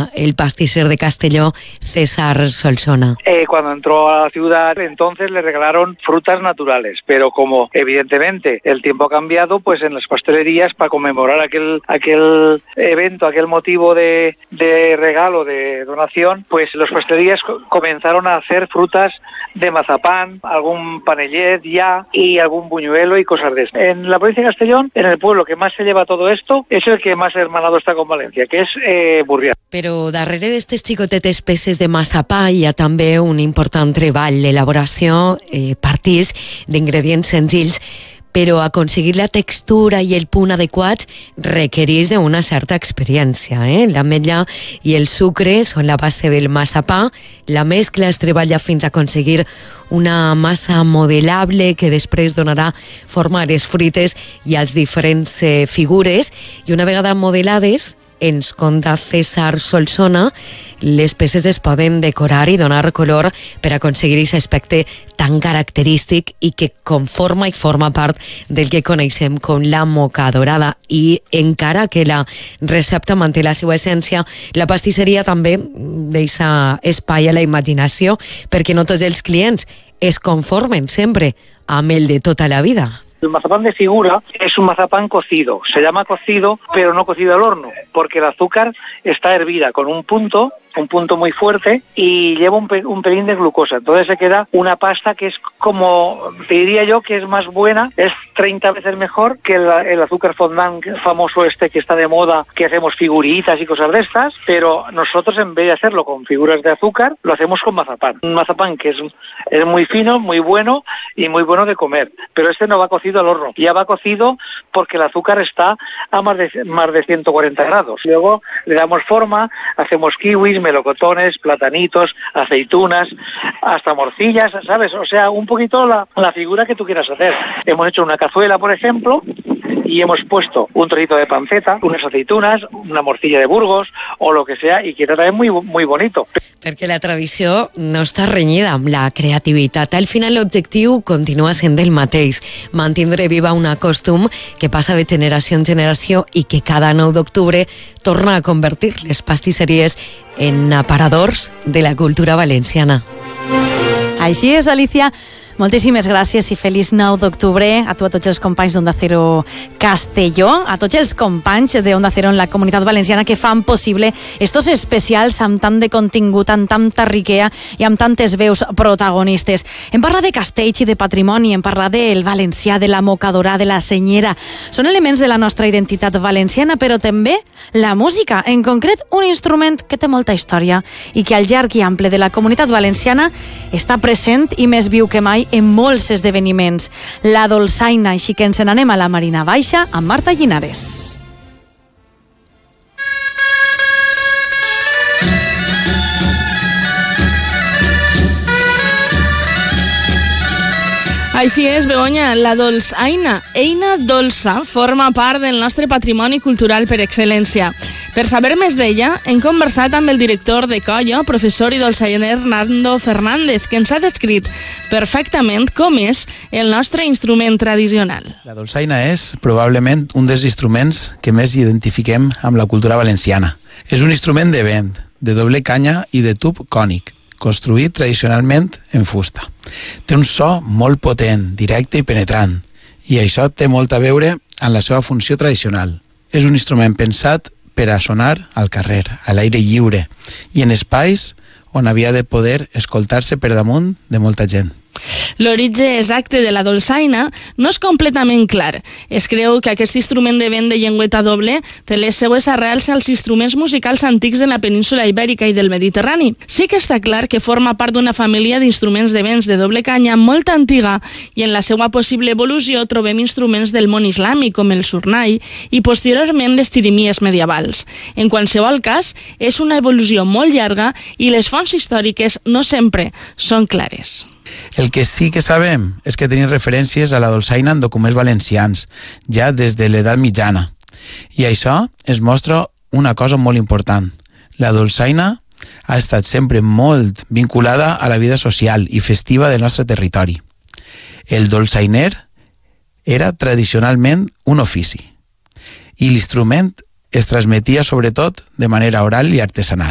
era el pastisser de Castelló, César Solsona. Cuando entró a la ciudad, entonces le regalaron frutas naturales, pero como evidentemente el tiempo ha cambiado, pues en las pastelerías, para conmemorar aquel evento, aquel motivo de regalo, de donación, pues las pastelerías comenzaron a hacer frutas de mazapán, algún panellet ya y algún buñuelo y cosas de eso. En la provincia de Castellón, en el pueblo que más se lleva todo esto, es el que más hermanado está con Valencia, que és Burrià. Però darrere d'aquestes xicotetes peces de massapà hi ha també un important treball d'elaboració, partits d'ingredients senzills, però aconseguir la textura i el punt adequats requereix d'una certa experiència. L'ametlla i el sucre són la base del massapà, la mescla es treballa fins a aconseguir una massa modelable que després donarà forma a les fruites i als diferents figures, i una vegada modelades, ens conta César Solsona, les peces es poden decorar i donar color per aconseguir aquest aspecte tan característic i que conforma i forma part del que coneixem com la moca dorada. I encara que la recepta manté la seva essència, la pastisseria també deixa espai a la imaginació, perquè no tots els clients es conformen sempre amb el de tota la vida. El mazapán de figura es un mazapán cocido. Se llama cocido, pero no cocido al horno, porque el azúcar está hervida con un punto muy fuerte y lleva un pelín de glucosa. Entonces se queda una pasta que es como, te diría yo, que es más buena, es 30 veces mejor que el azúcar fondant famoso este que está de moda, que hacemos figuritas y cosas de estas, pero nosotros en vez de hacerlo con figuras de azúcar, lo hacemos con mazapán. Un mazapán que es muy fino, muy bueno y muy bueno de comer, pero este no va cocido al horno, ya va cocido porque el azúcar está a más de 140 grados. Luego le damos forma, hacemos kiwis, melocotones, platanitos, aceitunas, hasta morcillas, ¿sabes? O sea, un poquito la figura que tú quieras hacer. Hemos hecho una cazuela, por ejemplo, y hemos puesto un trocito de panceta, unas aceitunas, una morcilla de Burgos o lo que sea, y queda también muy, muy bonito. Perquè la tradició no està renyida amb la creativitat. Al final l'objectiu continua sent el mateix, mantindre viva una costum que passa de generació en generació i que cada 9 d'octubre torna a convertir les pastisseries en aparadors de la cultura valenciana. Així és, Alicia. Moltíssimes gràcies i feliç 9 d'octubre a tu, a tots els companys d'Onda Cero Castelló, a tots els companys d'Onda Cero en la Comunitat Valenciana que fan possible estos especials amb tant de contingut, amb tanta riquea i amb tantes veus protagonistes. Hem parlat de castells i de patrimoni, hem parlat del valencià, de la mocadora, de la senyera. Són elements de la nostra identitat valenciana, però també la música, en concret un instrument que té molta història i que al llarg i ample de la Comunitat Valenciana està present i més viu que mai en molts esdeveniments. La dolçaina, així que ens n'anem a la Marina Baixa amb Marta Llinares. Així és, Begoña, la dolçaina, eina dolça, forma part del nostre patrimoni cultural per excel·lència. Per saber més d'ella, hem conversat amb el director de colla, professor i dolçainer Nando Fernández, que ens ha descrit perfectament com és el nostre instrument tradicional. La dolçaina és probablement un dels instruments que més identifiquem amb la cultura valenciana. És un instrument de vent, de doble canya i de tub cònic, construït tradicionalment en fusta. Té un so molt potent, directe i penetrant, i això té molt a veure amb la seva funció tradicional. És un instrument pensat per a sonar al carrer, a l'aire lliure, i en espais on havia de poder escoltar-se per damunt de molta gent. L'origen exacte de la dolçaina no és completament clar. Es creu que aquest instrument de vent de llengüeta doble té les seues arrels als instruments musicals antics de la península Ibèrica i del Mediterrani. Sí que està clar que forma part d'una família d'instruments de vents de doble canya molt antiga i en la seva possible evolució trobem instruments del món islàmic com el surnai i posteriorment les tirimies medievals. En qualsevol cas, és una evolució molt llarga i les fonts històriques no sempre són clares. El que sí que sabem és que tenim referències a la dolçaina en documents valencians, ja des de l'edat mitjana. I això ens mostra una cosa molt important. La dolçaina ha estat sempre molt vinculada a la vida social i festiva del nostre territori. El dolçainer era tradicionalment un ofici i l'instrument es transmetia sobretot de manera oral i artesanal.